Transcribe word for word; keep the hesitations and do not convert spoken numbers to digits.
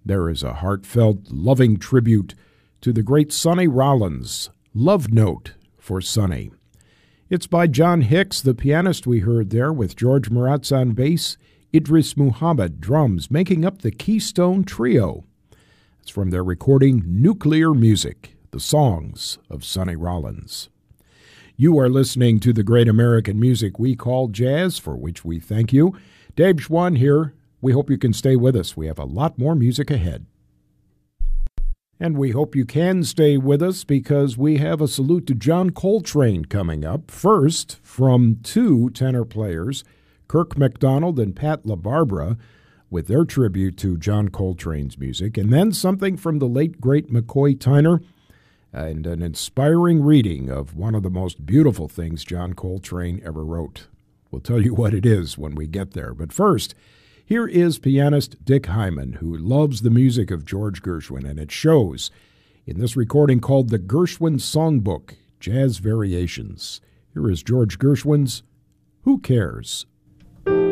There is a heartfelt, loving tribute to the great Sonny Rollins, Love Note for Sonny. It's by John Hicks, the pianist we heard there, with George Maratz on bass, Idris Muhammad drums, making up the Keystone Trio. It's from their recording Nuclear Music, the songs of Sonny Rollins. You are listening to the great American music we call jazz, for which we thank you. Dave Schwann here. We hope you can stay with us. We have a lot more music ahead. And we hope you can stay with us because we have a salute to John Coltrane coming up. First, from two tenor players, Kirk MacDonald and Pat LaBarbera, with their tribute to John Coltrane's music. And then something from the late, great McCoy Tyner, and an inspiring reading of one of the most beautiful things John Coltrane ever wrote. We'll tell you what it is when we get there. But first, here is pianist Dick Hyman, who loves the music of George Gershwin, and it shows in this recording called the Gershwin Songbook, Jazz Variations. Here is George Gershwin's Who Cares